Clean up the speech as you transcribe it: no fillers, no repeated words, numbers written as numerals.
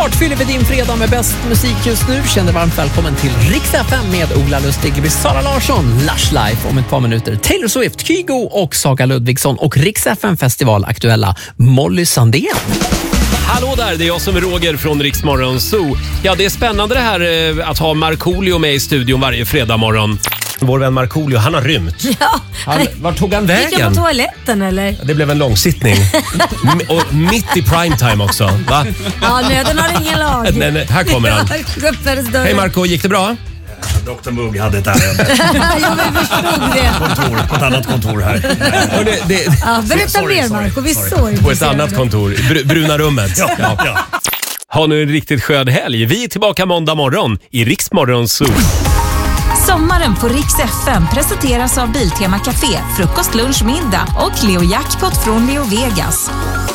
Fyller vi din fredag med bäst musik just nu. Känner varmt välkommen till Rix FM med Ola Lustig, Sara Larsson, Lush Life om ett par minuter. Taylor Swift, Kygo och Saga Ludvigsson och Rix FM Festival aktuella Molly Sandén. Hallå där, det är jag som är Roger från Rix Morgon Zoo. Ja, det är spännande det här att ha Markoolio med i studion varje fredag morgon. Vår vän Markoolio, han har rymt. Ja. Var tog han vägen? Gick jag på toaletten eller? Det blev en långsittning. Och mitt i primetime också. Va? Ja, nöden har ingen lag. Nej, här kommer han. Hej Marco, gick det bra? Dr. Mugg hade ett ärende. Ja, men vi förstod det. På ett annat kontor här. Ja, berätta mer Marco, vi såg. På ett annat kontor, bruna rummet. Ja. Ha nu en riktigt skön helg. Vi är tillbaka måndag morgon i Rix Morgon Zoo. Sommaren på Rix FM presenteras av Biltema Café, frukost, lunch, middag och Leo Jackpot från Leo Vegas.